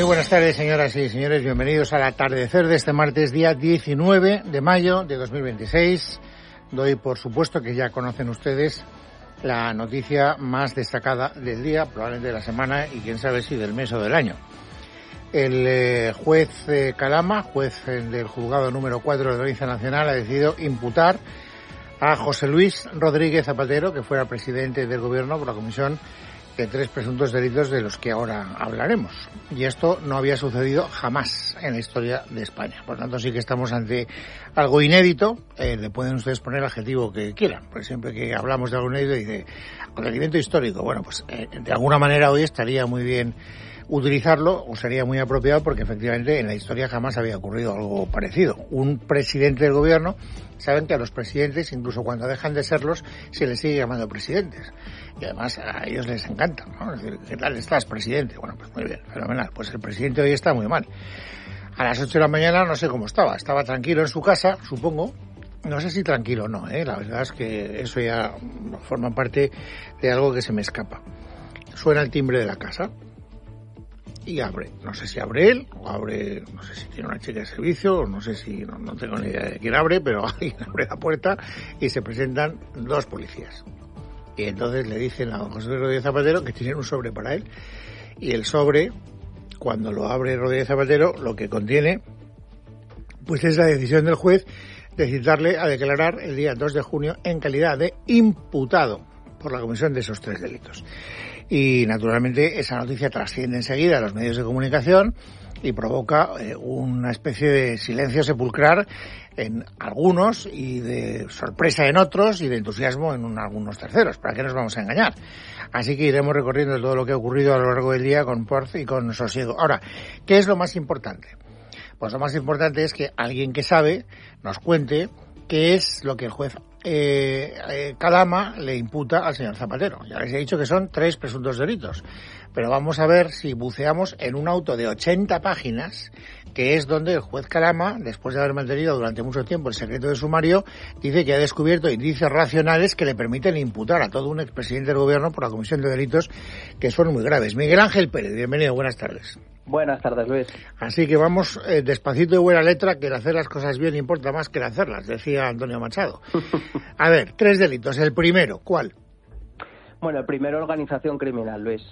Muy buenas tardes, señoras y señores. Bienvenidos al atardecer de este martes, día 19 de mayo de 2026. Doy por supuesto que ya conocen ustedes la noticia más destacada del día, probablemente de la semana y quién sabe si del mes o del año. El juez Calama, juez del juzgado número 4 de la Audiencia Nacional, ha decidido imputar a José Luis Rodríguez Zapatero, que fuera presidente del gobierno, por la comisión de 3 presuntos delitos de los que ahora hablaremos. Y esto no había sucedido jamás en la historia de España. Por tanto, sí que estamos ante algo inédito. Le pueden ustedes poner el adjetivo que quieran, porque siempre que hablamos de algo inédito dice acontecimiento histórico. Bueno, pues de alguna manera hoy estaría muy bien utilizarlo, o sería muy apropiado, porque efectivamente en la historia jamás había ocurrido algo parecido. Un presidente del gobierno, saben que a los presidentes, incluso cuando dejan de serlos, se les sigue llamando presidentes. Y además a ellos les encanta, ¿no? Es decir, ¿qué tal estás, presidente? Bueno, pues muy bien, fenomenal. Pues el presidente hoy está muy mal. A las 8 de la mañana no sé cómo estaba. Estaba tranquilo en su casa, supongo. No sé si tranquilo o no, ¿eh? La verdad es que eso ya forma parte de algo que se me escapa. Suena el timbre de la casa y abre. No sé si abre él, o abre, no sé si tiene una chica de servicio, o no sé si, no tengo ni idea de quién abre, pero alguien abre la puerta y se presentan 2 policías. Y entonces le dicen a don José Luis Rodríguez Zapatero que tienen un sobre para él. Y el sobre, cuando lo abre Rodríguez Zapatero, lo que contiene, pues es la decisión del juez de citarle a declarar el día 2 de junio en calidad de imputado por la comisión de esos 3 delitos. Y naturalmente esa noticia trasciende enseguida a los medios de comunicación y provoca una especie de silencio sepulcrar en algunos y de sorpresa en otros y de entusiasmo en algunos terceros. ¿Para qué nos vamos a engañar? Así que iremos recorriendo todo lo que ha ocurrido a lo largo del día con porte y con sosiego. Ahora, ¿qué es lo más importante? Pues lo más importante es que alguien que sabe nos cuente qué es lo que el juez Calama le imputa al señor Zapatero. Ya les he dicho que son 3 presuntos delitos, pero vamos a ver si buceamos en un auto de 80 páginas, que es donde el juez Calama, después de haber mantenido durante mucho tiempo el secreto de sumario, dice que ha descubierto indicios racionales que le permiten imputar a todo un expresidente del gobierno por la comisión de delitos que son muy graves. Miguel Ángel Pérez, bienvenido, buenas tardes. Buenas tardes, Luis. Así que vamos despacito y buena letra, que el hacer las cosas bien importa más que el hacerlas, decía Antonio Machado. A ver, 3 delitos. El primero, ¿cuál? Bueno, el primero, organización criminal, Luis.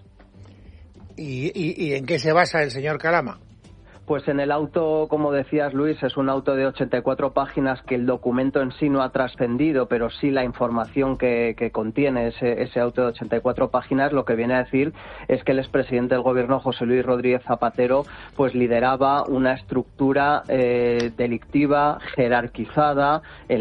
¿Y en qué se basa el señor Calama? Pues en el auto, como decías, Luis, es un auto de 84 páginas que el documento en sí no ha trascendido, pero sí la información que contiene ese auto de 84 páginas, lo que viene a decir es que el expresidente del gobierno, José Luis Rodríguez Zapatero, pues lideraba una estructura delictiva jerarquizada en